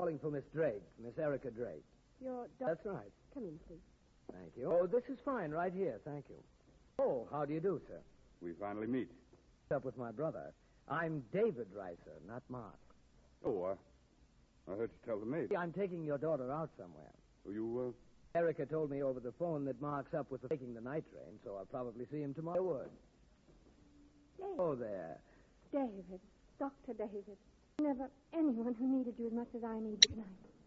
calling for Miss Drake, Miss Erica Drake. Your That's right. Come in, please. Thank you. Oh, this is fine right here. Thank you. Oh, how do you do, sir? We finally meet. Up with my brother. I'm David Reiser, not Mark. Oh, I heard you tell the maid. I'm taking your daughter out somewhere. Oh, you, Erica told me over the phone that Mark's up with taking the night train, so I'll probably see him tomorrow. David. Oh, there. David. Dr. David. Never anyone who needed you as much as I need you tonight.